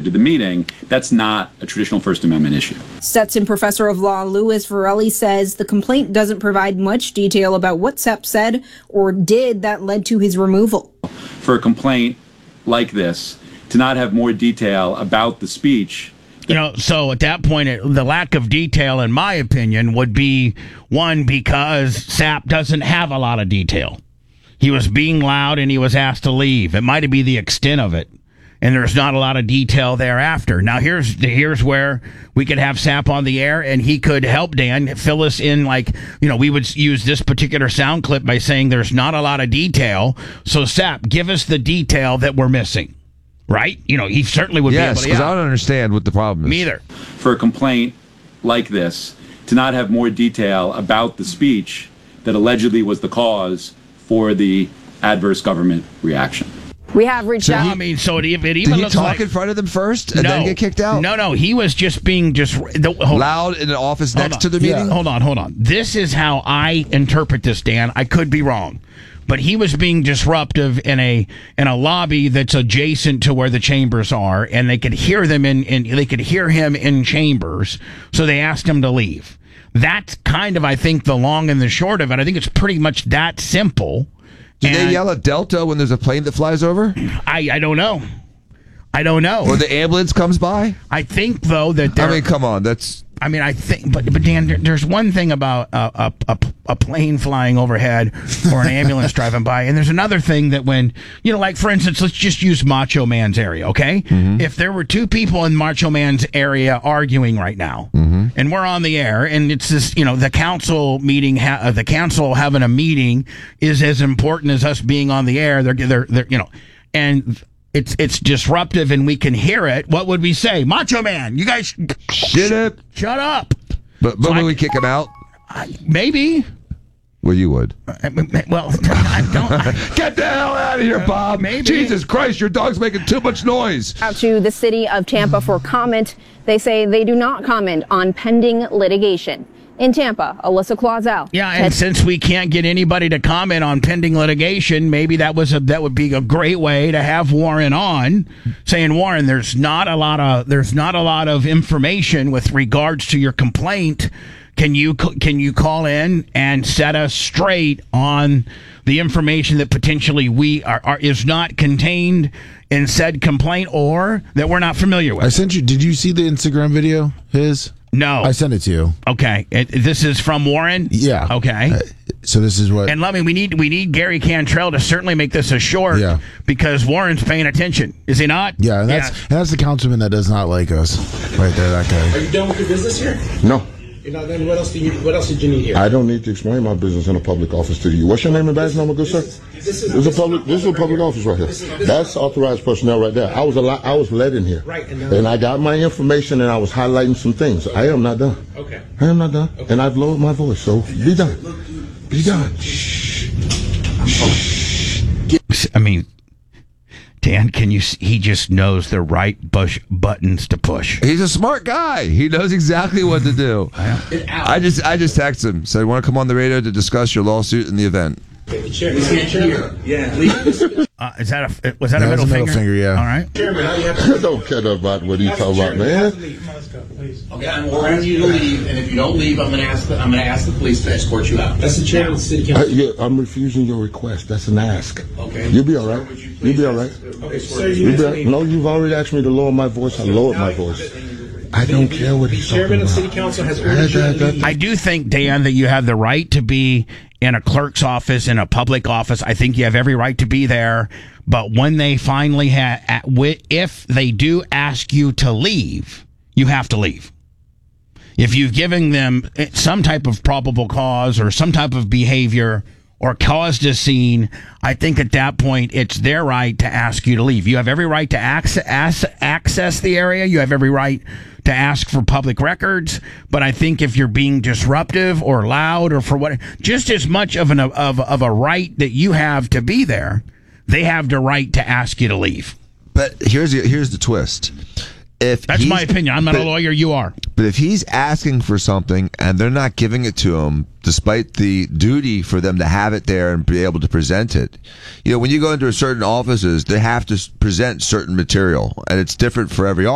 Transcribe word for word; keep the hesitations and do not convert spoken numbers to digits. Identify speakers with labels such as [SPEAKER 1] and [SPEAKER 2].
[SPEAKER 1] to the meeting, that's not a traditional First Amendment issue.
[SPEAKER 2] Stetson professor of law Louis Varelli says the complaint doesn't provide much detail about what Sepp said or did that led to his removal.
[SPEAKER 1] For a complaint like this, to not have more detail about the speech.
[SPEAKER 3] You know, so at that point, it, the lack of detail, in my opinion, would be, one, because Sapp doesn't have a lot of detail. He was being loud and he was asked to leave. It might be the extent of it. And there's not a lot of detail thereafter. Now, here's here's where we could have Sapp on the air, and he could help Dan fill us in. Like, you know, we would use this particular sound clip by saying there's not a lot of detail. So, Sapp, give us the detail that we're missing, right? You know, he certainly would
[SPEAKER 4] yes,
[SPEAKER 3] be able to.
[SPEAKER 4] Yes, because
[SPEAKER 3] yeah.
[SPEAKER 4] I don't understand what the problem is.
[SPEAKER 3] Me either.
[SPEAKER 1] For a complaint like this, to not have more detail about the speech that allegedly was the cause for the adverse government reaction.
[SPEAKER 5] We have reached
[SPEAKER 3] so
[SPEAKER 5] out.
[SPEAKER 3] I mean, so it, it even
[SPEAKER 4] Did he
[SPEAKER 3] looks
[SPEAKER 4] talk
[SPEAKER 3] like,
[SPEAKER 4] in front of them first and
[SPEAKER 3] no,
[SPEAKER 4] then get kicked out?
[SPEAKER 3] No, no, he was just being just the,
[SPEAKER 4] loud in the office next to the meeting.
[SPEAKER 3] Yeah. Hold on, hold on. This is how I interpret this, Dan. I could be wrong, but he was being disruptive in a in a lobby that's adjacent to where the chambers are, and they could hear them in, in they could hear him in chambers, so they asked him to leave. That's kind of, I think, the long and the short of it. I think it's pretty much that simple.
[SPEAKER 4] Do
[SPEAKER 3] and
[SPEAKER 4] they yell at Delta when there's a plane that flies over?
[SPEAKER 3] I, I don't know. I don't know.
[SPEAKER 4] Or the ambulance comes by?
[SPEAKER 3] I think, though, that
[SPEAKER 4] I mean, come on. That's...
[SPEAKER 3] I mean, I think... But, but Dan, there, there's one thing about a, a, a, a plane flying overhead or an ambulance driving by, and there's another thing that when... You know, like, for instance, let's just use Macho Man's area, okay? Mm-hmm. If there were two people in Macho Man's area arguing right now, mm-hmm. and we're on the air, and it's this, you know, the council meeting, ha- uh, the council having a meeting is as important as us being on the air. They're, they're, they're you know, and... It's it's disruptive and we can hear it. What would we say? Macho Man, you guys
[SPEAKER 4] shut up.
[SPEAKER 3] Shut up.
[SPEAKER 4] But, but so would I, we kick him out?
[SPEAKER 3] I, maybe.
[SPEAKER 4] Well, you would.
[SPEAKER 3] Uh, well, I don't. I,
[SPEAKER 4] Get the hell out of here, Bob.
[SPEAKER 3] Maybe.
[SPEAKER 4] Jesus Christ, your dog's making too much noise.
[SPEAKER 5] Out to the city of Tampa for comment. They say they do not comment on pending litigation. In Tampa, Alyssa Clausel.
[SPEAKER 3] Yeah, and since we can't get anybody to comment on pending litigation, maybe that was a that would be a great way to have Warren on, saying, Warren, there's not a lot of there's not a lot of information with regards to your complaint. Can you can you call in and set us straight on the information that potentially we are, are is not contained in said complaint or that we're not familiar with?
[SPEAKER 6] I sent you. Did you see the Instagram video? His.
[SPEAKER 3] No.
[SPEAKER 6] I sent it to you.
[SPEAKER 3] Okay. It, this is from Warren?
[SPEAKER 6] Yeah.
[SPEAKER 3] Okay.
[SPEAKER 6] Uh, so this is what...
[SPEAKER 3] And let me, we need we need Gary Cantrell to certainly make this a short
[SPEAKER 6] yeah.
[SPEAKER 3] because Warren's paying attention. Is he not?
[SPEAKER 6] Yeah, and that's, yeah. And that's the councilman that does not like us. Right there, that guy.
[SPEAKER 7] Are you done with your business here?
[SPEAKER 8] No.
[SPEAKER 7] You know, then what else do you what else did you need here?
[SPEAKER 8] I don't need to explain my business in a public office to you. What's your name and badge number, good sir? This is, this is, this is a public this is a public office right here. This is, this That's authorized personnel right there. I was a lot, I was led in here.
[SPEAKER 7] Right, and,
[SPEAKER 8] and I got my information and I was highlighting some things. I am not done.
[SPEAKER 7] Okay.
[SPEAKER 8] I am not done.
[SPEAKER 7] Okay.
[SPEAKER 8] And I've lowered my voice, so be done. Be done. Shh.
[SPEAKER 3] Shh. I mean, Dan, can you? He just knows the right bush buttons to push.
[SPEAKER 4] He's a smart guy. He knows exactly what to do. I just, I just texted him. Said, "Want to come on the radio to discuss your lawsuit in the event?"
[SPEAKER 7] Okay, Chairman, Chairman, yeah.
[SPEAKER 3] Uh, is that a was that
[SPEAKER 6] yeah,
[SPEAKER 3] a middle,
[SPEAKER 6] a middle
[SPEAKER 3] finger?
[SPEAKER 6] finger? Yeah.
[SPEAKER 3] All right.
[SPEAKER 7] Chairman,
[SPEAKER 8] I don't care about what he's talking about, man.
[SPEAKER 9] Okay, I'm ordering you to leave, and if you don't leave, I'm going to ask the I'm going to ask the police to escort you out.
[SPEAKER 7] That's the chairman of the city council.
[SPEAKER 8] Uh, yeah, I'm refusing your request. That's an ask.
[SPEAKER 9] Okay.
[SPEAKER 8] You'll be all right. You'll be all right.
[SPEAKER 7] Okay, sir, you
[SPEAKER 8] You'll be, no, you've already asked me to lower my voice. I lowered my voice. I don't care what he's talking about.
[SPEAKER 7] The chairman of the city council has ordered you to leave.
[SPEAKER 3] I do think, Dan, that you have the right to be in a clerk's office, in a public office. I think you have every right to be there. But when they finally have, if they do ask you to leave, you have to leave. If you've given them some type of probable cause or some type of behavior or caused a scene, I think at that point it's their right to ask you to leave. You have every right to access, access the area. You have every right to ask for public records. But I think if you're being disruptive or loud or for what, just as much of an of of a right that you have to be there, they have the right to ask you to leave.
[SPEAKER 4] But here's the, here's the twist. If
[SPEAKER 3] That's my opinion. I'm not
[SPEAKER 4] but,
[SPEAKER 3] a lawyer. You are.
[SPEAKER 4] But if he's asking for something and they're not giving it to him, despite the duty for them to have it there and be able to present it, you know, when you go into certain offices, they have to present certain material, and it's different for every office.